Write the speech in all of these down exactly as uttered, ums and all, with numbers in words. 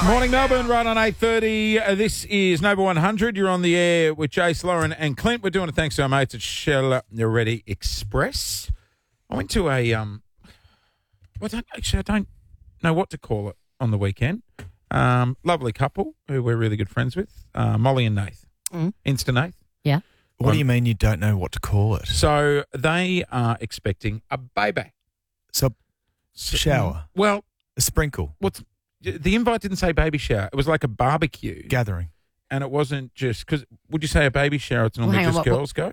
Morning, Melbourne, right on eight thirty. Uh, this is Nova one hundred. You're on the air with Jace, Lauren and Clint. We're doing it thanks to our mates at Shell Ready Express. I went to a, um, well, I don't, actually, I don't know what to call it on the weekend. Um, lovely couple who we're really good friends with, uh, Molly and Nath. Mm. Insta Nath. Yeah. What Um, do you mean you don't know what to call it? So they are expecting a baby. So, So- shower, Well, a sprinkle, what's the invite didn't say baby shower. It was like a barbecue. gathering. And it wasn't just because, would you say a baby shower? It's normally hang on, just what- what- girls go.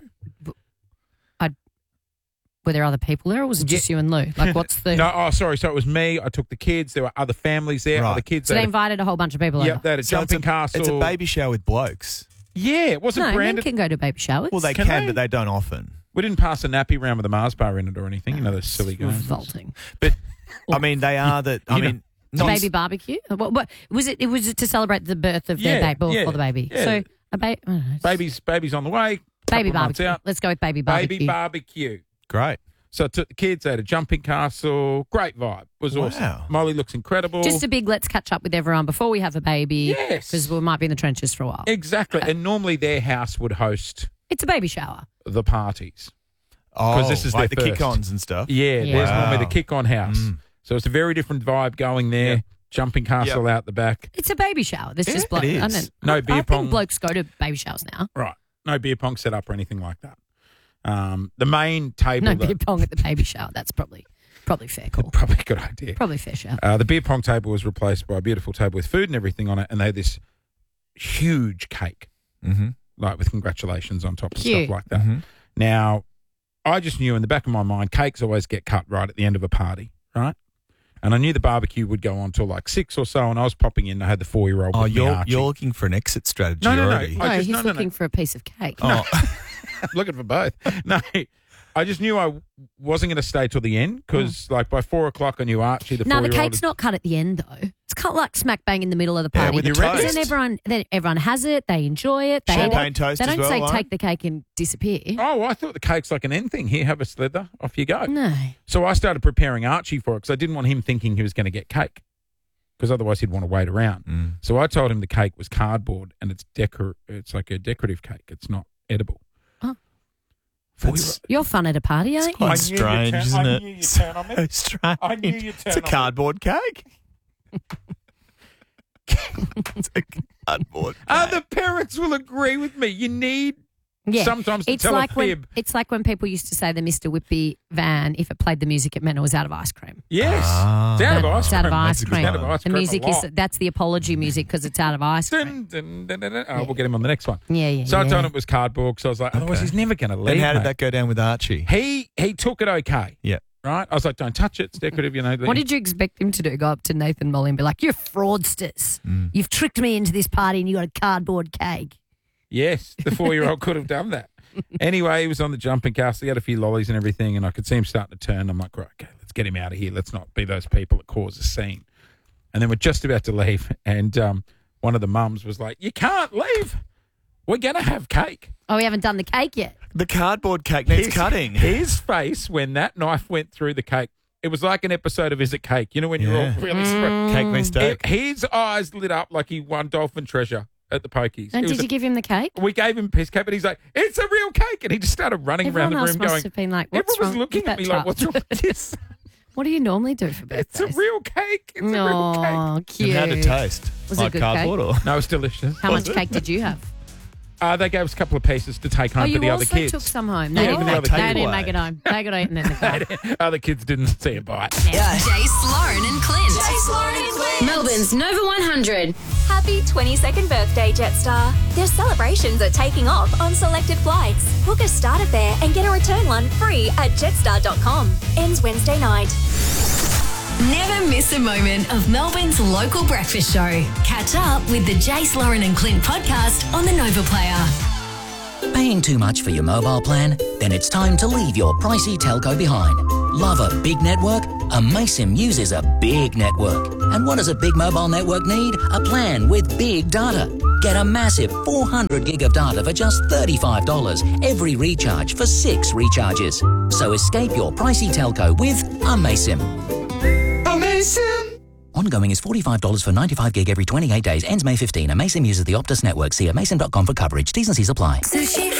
Were there other people there, or was it just you and Lou? Like, what's the? No, oh, sorry. So it was me. I took the kids. There were other families there. Right. Other kids. So they had a- invited a whole bunch of people yeah, over. they had a So jumping it's a, castle. It's a baby shower with blokes. Yeah, it wasn't No, men branded. can go to baby showers. Well, they Can can, they? but they don't often. We didn't pass a nappy round with a Mars bar in it or anything. You know those silly games. revolting. But I mean, they are the. I You know, mean, A not- baby barbecue. What, what was it? It was it to celebrate the birth of their Yeah, baby yeah, or the baby. yeah. So a ba- I don't know, just- Baby's baby's on the way. baby couple of months barbecue. out. Let's go with baby barbecue. Baby barbecue. great. So I took the kids. They had a jumping castle. Great vibe. It was Wow. awesome. Molly looks incredible. Just a big let's catch up with everyone before we have a baby. Yes. Because we might be in the trenches for a while. Exactly. And normally their house would host It's a baby shower. the parties. Oh, this is like the their first. kick-ons and stuff. Yeah, Yeah. there's Wow. normally the kick-on house. Mm. So it's a very different vibe going there. Yeah. Jumping castle out the back. It's a baby shower. There's Yeah, just blokes. it is. I don't, No I, beer I pong. think blokes go to baby showers now. Right. No beer pong set up or anything like that. Um, the main table. No though- beer pong at the baby shower. That's probably probably fair call. Probably a good idea. Probably fair shower. Uh, the beer pong table was replaced by a beautiful table with food and everything on it, and they had this huge cake, Mm-hmm. like with congratulations on top and Cute. stuff like that. Mm-hmm. Now, I just knew in the back of my mind, cakes always get cut right at the end of a party, right? And I knew the barbecue would go on till like six or so, and I was popping in. I had the four-year-old. Oh, with me, you're Archie. you're looking for an exit strategy No, no, no. already. I No, just- he's no, no, no. looking for a piece of cake. Oh, looking for both. No, I just knew I wasn't going to stay till the end because, like, by four o'clock, I knew Archie, the Now the four-year-old. cake's not cut at the end though. It's cut like smack bang in the middle of the Yeah, party. with the Because toast. then everyone, then everyone has it. They enjoy it. They Champagne they, toast They as don't well, say Lauren? take the cake and disappear. Oh, I thought the cake's like an end thing. Here, have a slither. Off you go. No. So I started preparing Archie for it because I didn't want him thinking he was going to get cake because otherwise he'd want to wait around. Mm. So I told him the cake was cardboard and it's decor. It's like a decorative cake. It's not edible. Oh. That's You're fun at a party, it's ain't you? quite I knew you'd strange, turn- isn't I it? knew you'd turn on me. So strange. I knew you'd turn It's a on me. cardboard cake. It's a cardboard cake. Other parents will agree with me. You need Yeah. sometimes to It's tell like a when fib. it's like when people used to say the Mister Whippy van, if it played the music, it meant it was out of ice cream. Yes. Ah. It's out of No, ice it's out of cream. ice It's cream. out of ice The cream a music is lot. that's the apology music because it's out of ice cream. Dun, dun, dun, dun, dun. Oh, we'll get him on the next one. Yeah, yeah. So I yeah. told him it was cardboard because I was like, otherwise Okay. he's never going to leave. And how did mate. that go down with Archie? He he took it okay. Yeah. Right? I was like, don't touch it. It's decorative, you know. What did you expect him to do? Go up to Nathan Molly and be like, "You're fraudsters. Mm. You've tricked me into this party, and you got a cardboard cake." Yes, the four-year-old could have done that. Anyway, he was on the jumping castle. He had a few lollies and everything, and I could see him starting to turn. I'm like, right, okay, let's get him out of here. Let's not be those people that cause a scene. And then we're just about to leave, and um, one of the mums was like, you can't leave. We're going to have cake. Oh, we haven't done the cake yet. The cardboard cake needs His- cutting. His face when that knife went through the cake, it was like an episode of Is It Cake? You know when you're Yeah. all really Mm. spread. Cake mistake. It- his eyes lit up like he won Dolphin Treasure at the Pokies. And It was did a- you give him the cake? we gave him a piece of cake, but he's like, it's a real cake. And he just started running Everyone around else the room must going, have been like, "What's everyone was wrong looking with at that me like, child?" what's wrong with this? What do you normally do for birthdays? It's a real cake. It's a real Oh, cake. cute. And how did it taste? Was it like good cardboard or? No, it's delicious. How much cake did you have? Uh, they gave us a couple of pieces to take home oh, for you the also other kids. took some home. They Yeah, didn't, for the make, other they kids. didn't make it home. They got eaten in the car. Other kids didn't see a bite. Jace, Lauren and Clint. Jace, Lauren and Clint. Melbourne's Nova one hundred. Happy twenty-second birthday, Jetstar. Their celebrations are taking off on selected flights. Book a starter fare and get a return one free at jetstar dot com. Ends Wednesday night. Never miss a moment of Melbourne's local breakfast show. Catch up with the Jace, Lauren and Clint podcast on the Nova Player. Paying too much for your mobile plan? Then it's time to leave your pricey telco behind. Love a big network? Amaysim uses a big network. And what does a big mobile network need? A plan with big data. Get a massive four hundred gig of data for just thirty-five dollars every recharge for six recharges. So escape your pricey telco with Amaysim. Amazing! Ongoing is forty-five dollars for ninety-five gig every twenty-eight days. Ends May fifteenth. Amasim uses the Optus network. See amasim dot com for coverage. T's and C's apply. Sushi